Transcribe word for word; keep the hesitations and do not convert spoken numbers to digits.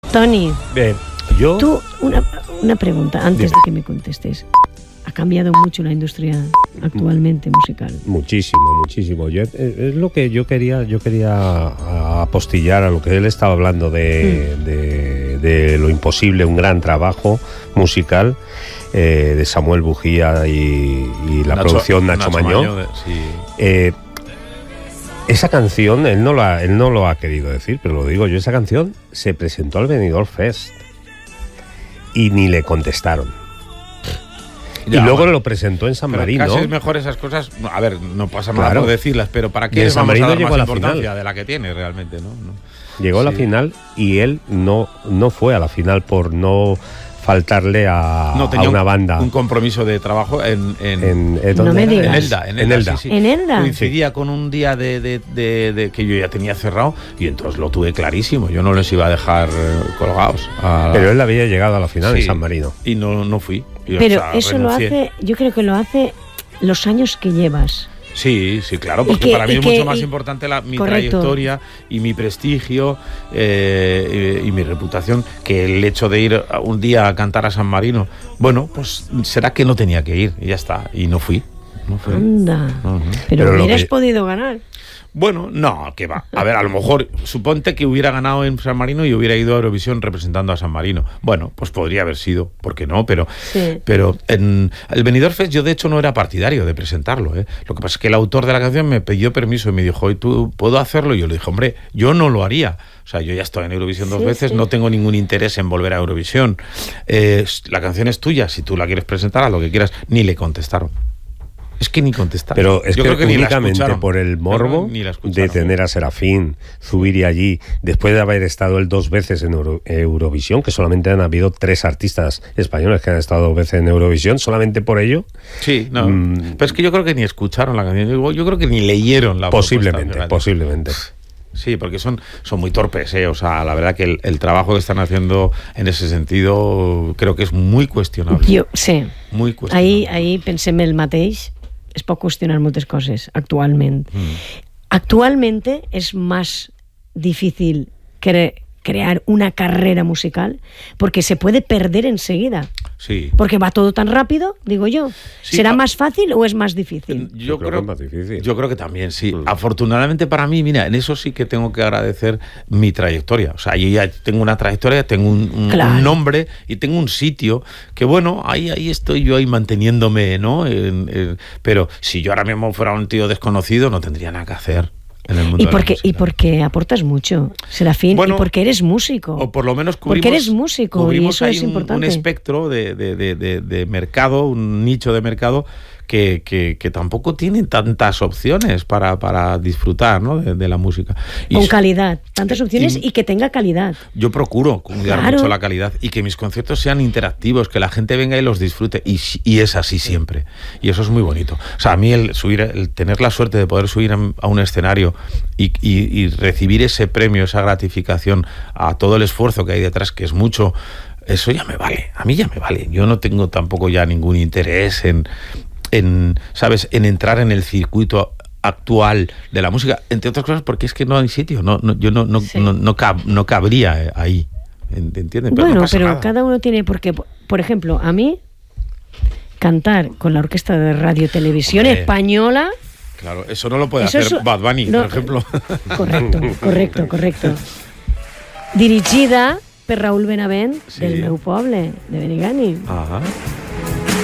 Toni, eh, yo... tú, una, una pregunta antes Dime. de que me contestes. ¿Ha cambiado mucho la industria actualmente musical? Muchísimo, muchísimo. Yo, es, es lo que yo quería, yo quería apostillar a lo que él estaba hablando de, mm. de, de lo imposible, un gran trabajo musical eh, de Samuel Bujía y, y la Nacho, producción Nacho, Nacho Mañó. Mañó de, sí. eh, esa canción, él no, lo ha, él no lo ha querido decir, pero lo digo yo, esa canción se presentó al Benidorm Fest y ni le contestaron. Y ya, luego bueno, lo presentó en San pero Marino. Casi es mejor esas cosas. A ver, no pasa nada claro. por decirlas, pero ¿para qué en San Marino vamos a dar llegó más a la importancia final de la que tiene realmente? ¿no? no. Llegó sí. a la final y él no, no fue a la final por no faltarle a, no, a una banda. Un compromiso de trabajo en, en, en, en, no me digas. en Elda. En Elda. En Elda. Sí, sí. ¿En Elda? Coincidía sí. con un día de, de, de, de que yo ya tenía cerrado y entonces lo tuve clarísimo. Yo no les iba a dejar colgados. A la... Pero él había llegado a la final sí. en San Marino. Y no, no fui. Y, Pero o sea, eso renuncié. lo hace, yo creo que lo hace los años que llevas. Sí, sí, claro, porque que, para mí es que, mucho más y, importante la, mi correcto. trayectoria y mi prestigio eh, y, y mi reputación que el hecho de ir un día a cantar a San Marino. Bueno, pues será que no tenía que ir y ya está, y no fui. No fui. Anda, uh-huh. pero, pero hubieras que... podido ganar. Bueno, no, que va. A ver, a lo mejor, suponte que hubiera ganado en San Marino y hubiera ido a Eurovisión representando a San Marino. Bueno, pues podría haber sido, ¿por qué no? Pero, sí. pero en el Benidorm Fest yo de hecho no era partidario de presentarlo, ¿eh? Lo que pasa es que el autor de la canción me pidió permiso y me dijo, ¿tú puedo hacerlo? Y yo le dije, hombre, yo no lo haría. O sea, yo ya estoy en Eurovisión dos sí, veces, sí. no tengo ningún interés en volver a Eurovisión. Eh, la canción es tuya, si tú la quieres presentar, haz lo que quieras. Ni le contestaron. Es que ni contestaron. Pero es Yo que, creo que únicamente por el morbo no, de tener a Serafín, Zubiri allí, después de haber estado él dos veces en Euro, Eurovisión, que solamente han habido tres artistas españoles que han estado dos veces en Eurovisión, solamente por ello. Sí, no. Mmm, pero es que yo creo que ni escucharon la canción, yo, yo creo que ni leyeron la Posiblemente, propuesta, posiblemente. Sí, porque son, son muy torpes, ¿eh? O sea, la verdad que el, el trabajo que están haciendo en ese sentido creo que es muy cuestionable. Jo, sí. Muy cuestionable. Ahí, ahí pensem el mateix. Es pot qüestionar moltes coses actualment. Mm. Actualmente es más difícil cre- crear una carrera musical porque se puede perder enseguida. Sí. Porque va todo tan rápido, digo yo. Sí, ¿será a... más fácil o es más difícil? Yo, yo creo, creo que es más difícil. Yo creo que también, sí. Mm. Afortunadamente para mí, mira, en eso sí que tengo que agradecer mi trayectoria. O sea, yo ya tengo una trayectoria, tengo un, un, claro. un nombre y tengo un sitio que, bueno, ahí, ahí estoy yo ahí manteniéndome, ¿no? En, en, pero si yo ahora mismo fuera un tío desconocido, no tendría nada que hacer. En el mundo y porque y porque aportas mucho, Serafín, bueno, y porque eres músico, o por lo menos cubrimos, porque eres músico cubrimos y eso ahí es un, importante. un espectro de, de, de, de, de mercado, un nicho de mercado que, que, que tampoco tiene tantas opciones para, para disfrutar, ¿no? de, de la música. Y con calidad, tantas opciones y, y que tenga calidad. Yo procuro cuidar claro. mucho la calidad y que mis conciertos sean interactivos, que la gente venga y los disfrute, y, y es así siempre. Y eso es muy bonito. O sea, a mí el subir, el tener la suerte de poder subir a un escenario y, y, y recibir ese premio, esa gratificación a todo el esfuerzo que hay detrás, que es mucho, eso ya me vale. A mí ya me vale. Yo no tengo tampoco ya ningún interés en... en, ¿sabes?, en entrar en el circuito actual de la música, entre otras cosas porque es que no hay sitio, no, no, yo no, no, sí. no, no, cab, no cabría ahí, ¿entiendes? Pero bueno, no pero nada. Cada uno tiene, porque, por ejemplo, a mí, cantar con la Orquesta de Radio Televisión Hombre. Española... Claro, eso no lo puede eso hacer es, Bad Bunny, no, por ejemplo. Correcto, correcto, correcto. Dirigida per Raúl Benavent, sí. del meu poble, de Benigànim. Ah.